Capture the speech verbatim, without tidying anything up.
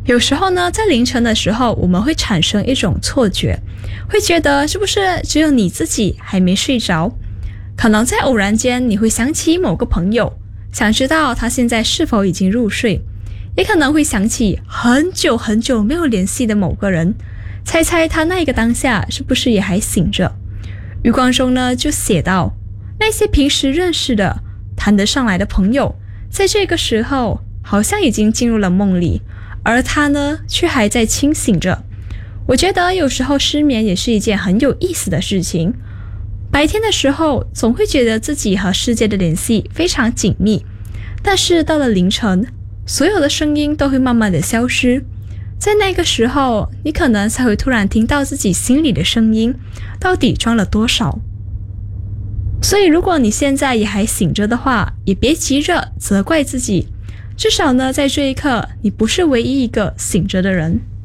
有时候呢，在凌晨的时候，我们会产生一种错觉，会觉得是不是只有你自己还没睡着？可能在偶然间，你会想起某个朋友，想知道他现在是否已经入睡，也可能会想起很久很久没有联系的某个人，猜猜他那个当下是不是也还醒着？余光中呢就写到，那些平时认识的、谈得上来的朋友，在这个时候好像已经进入了梦里，而他呢却还在清醒着。我觉得有时候失眠也是一件很有意思的事情。白天的时候总会觉得自己和世界的联系非常紧密，但是到了凌晨，所有的声音都会慢慢的消失。在那个时候，你可能才会突然听到自己心里的声音到底装了多少。所以如果你现在也还醒着的话，也别急着责怪自己，至少呢，在这一刻，你不是唯一一个醒着的人。